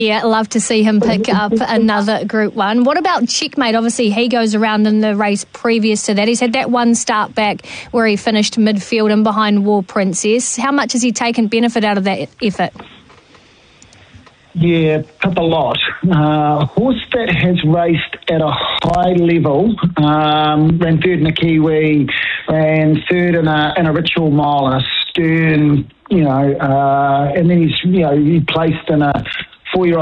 Yeah, love to see him pick up another Group 1. What about Checkmate? Obviously, he goes around in the race previous to that. He's had that one start back where he finished midfield and behind War Princess. How much has he taken benefit out of that effort? Yeah, up a lot. A horse that has raced at a high level, ran third in a Kiwi, ran third in a Ritual Mile and a Stern, and then he placed in a 4-year-old